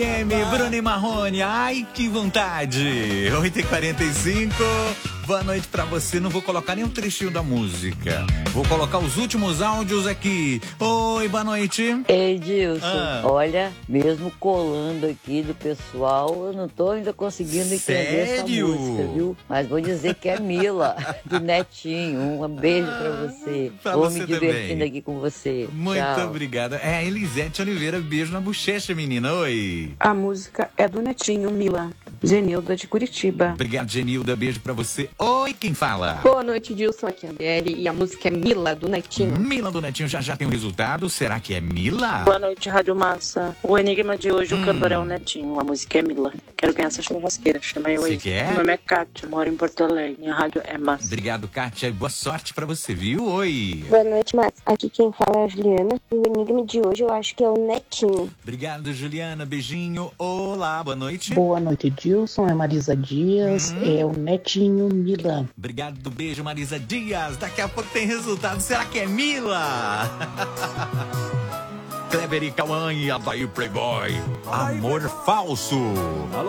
Bruno e Marrone, ai que vontade. 8h45, boa noite pra você. Não vou colocar nem um trechinho da música, vou colocar os últimos áudios aqui. Oi, boa noite. Ei, Dilson, olha, mesmo colando aqui do pessoal, eu não tô ainda conseguindo entender essa música, viu? Mas vou dizer que é Mila, do Netinho. Um beijo pra você. Pra vou você me divertindo também. aqui com você. Muito Tchau. obrigada. É, Elisete Oliveira, beijo na bochecha, menina. Oi. A música é do Netinho, Mila. Genilda de Curitiba. Obrigado, Genilda, beijo pra você. Oi, quem fala? Boa noite, Dilson, aqui é a Adele, e a música é Mila, do Netinho. Mila do Netinho, já tem o resultado? Será que é Mila? Boa noite, Rádio Massa. O enigma de hoje, o cantor é o Netinho, a música é Mila. Quero ganhar essa churrasqueira, chama eu aí. Você quer? Meu nome é Kátia, moro em Porto Alegre, a rádio é Massa. Obrigado, Kátia, boa sorte pra você, viu? Oi. Boa noite, Massa. Aqui quem fala é a Juliana. E o enigma de hoje eu acho que é o Netinho. Obrigado, Juliana, beijinho. Olá, boa noite. Boa noite, Dilson, é Marisa Dias, é o Netinho Mila. Obrigado, beijo, Marisa Dias. Daqui a pouco tem resultado. Será que é Mila? Kleber e Cauã e Havaí Playboy. Amor falso. Alô?